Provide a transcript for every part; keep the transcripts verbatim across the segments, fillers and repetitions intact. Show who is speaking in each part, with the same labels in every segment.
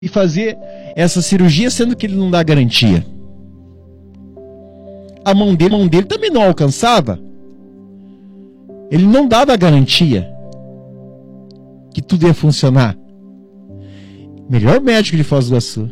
Speaker 1: e fazer essa cirurgia, sendo que ele não dá garantia. A mão dele, a mão dele também não alcançava. Ele não dava garantia que tudo ia funcionar. Melhor médico de Foz do Iguaçu,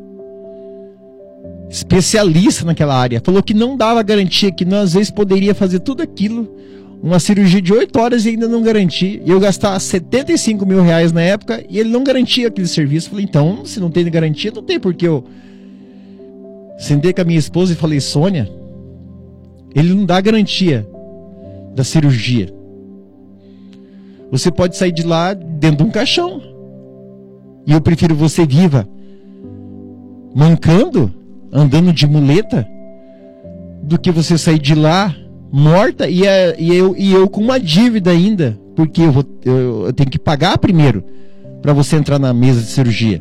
Speaker 1: especialista naquela área, falou que não dava garantia, que não, às vezes poderia fazer tudo aquilo, uma cirurgia de oito horas e ainda não garantia. E eu gastava setenta e cinco mil reais na época e ele não garantia aquele serviço. Falei, então, se não tem garantia, não tem porque eu sentei com a minha esposa e falei, Sônia, ele não dá garantia da cirurgia. Você pode sair de lá dentro de um caixão. E eu prefiro você viva, mancando, andando de muleta, do que você sair de lá morta e, a, e, eu, e eu com uma dívida ainda, porque eu, vou, eu, eu tenho que pagar primeiro para você entrar na mesa de cirurgia.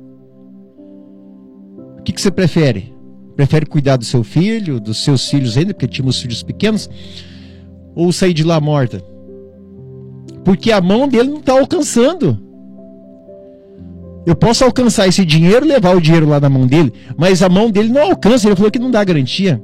Speaker 1: O que, que você prefere? Prefere cuidar do seu filho, dos seus filhos ainda, porque tínhamos filhos pequenos, ou sair de lá morta? Porque a mão dele não está alcançando. Eu posso alcançar esse dinheiro, levar o dinheiro lá na mão dele, mas a mão dele não alcança. Ele falou que não dá garantia.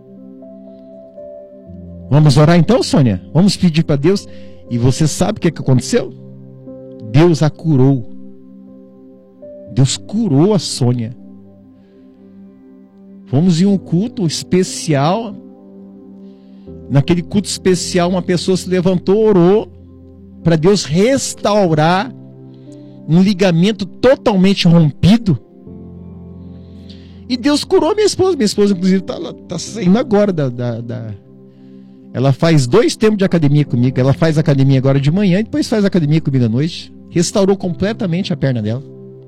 Speaker 1: Vamos orar então, Sônia? Vamos pedir para Deus. E você sabe o que, que aconteceu? Deus a curou. Deus curou a Sônia. Fomos em um culto especial. Naquele culto especial, uma pessoa se levantou, orou para Deus restaurar um ligamento totalmente rompido. E Deus curou minha esposa. Minha esposa, inclusive, está tá saindo agora da, da, da... Ela faz dois tempos de academia comigo. Ela faz academia agora de manhã e depois faz academia comigo à noite. Restaurou completamente a perna dela.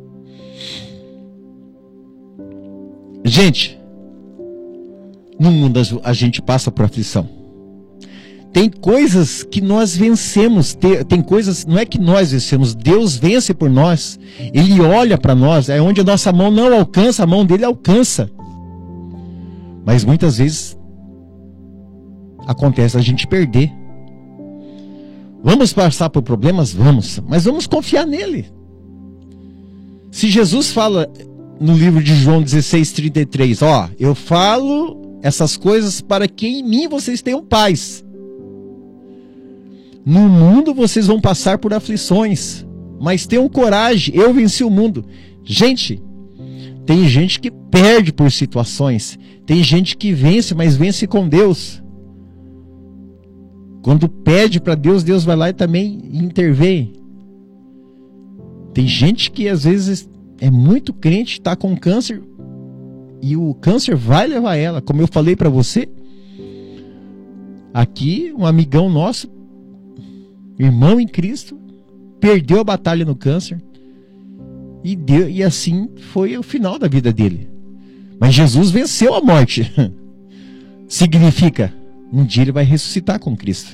Speaker 1: Gente, no mundo a gente passa por aflição. Tem coisas que nós vencemos, tem, tem coisas, não é que nós vencemos, Deus vence por nós. Ele olha para nós, é onde a nossa mão não alcança, a mão dele alcança. Mas muitas vezes acontece a gente perder. Vamos passar por problemas? Vamos, mas vamos confiar nele. Se Jesus fala no livro de João dezesseis, trinta e três, ó, eu falo essas coisas para que em mim vocês tenham paz. No mundo vocês vão passar por aflições, mas tenham coragem, eu venci o mundo. Gente, tem gente que perde por situações, tem gente que vence, mas vence com Deus. Quando pede para Deus, Deus vai lá e também intervém. Tem gente que às vezes é muito crente, está com câncer, e o câncer vai levar ela. Como eu falei para você, aqui um amigão nosso, irmão em Cristo, perdeu a batalha no câncer e, deu, e assim foi o final da vida dele. Mas Jesus venceu a morte. Significa, um dia ele vai ressuscitar com Cristo.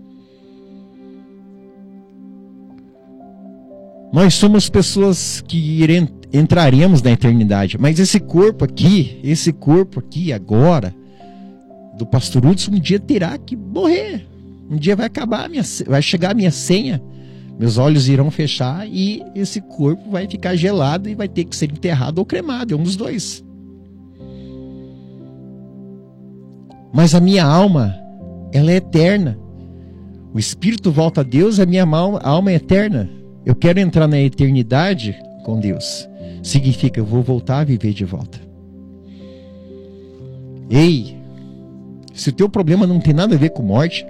Speaker 1: Nós somos pessoas que irem, entraremos na eternidade, mas esse corpo aqui, esse corpo aqui agora, do pastor Hudson, um dia terá que morrer. Um dia vai acabar, a minha, vai chegar a minha senha, meus olhos irão fechar e esse corpo vai ficar gelado e vai ter que ser enterrado ou cremado, é um dos dois. Mas a minha alma, ela é eterna. O espírito volta a Deus, a minha alma, a alma é eterna. Eu quero entrar na eternidade com Deus. Significa, eu vou voltar a viver de volta. Ei, se o teu problema não tem nada a ver com morte,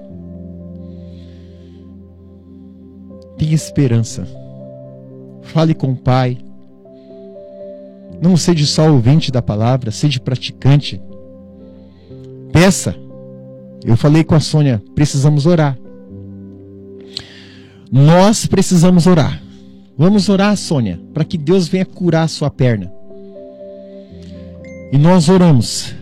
Speaker 1: tenha esperança. Fale com o Pai. Não seja só ouvinte da palavra, seja praticante. Peça. Eu falei com a Sônia, precisamos orar. Nós precisamos orar. Vamos orar, Sônia, para que Deus venha curar a sua perna. E nós oramos.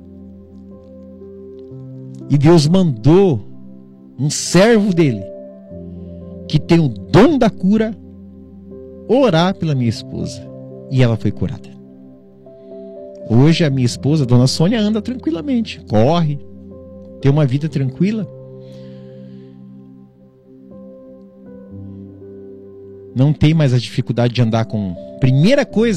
Speaker 1: E Deus mandou um servo dele, que tem o dom da cura, orar pela minha esposa. E ela foi curada. Hoje a minha esposa, a dona Sônia, anda tranquilamente. Corre. Tem uma vida tranquila. Não tem mais a dificuldade de andar com... Primeira coisa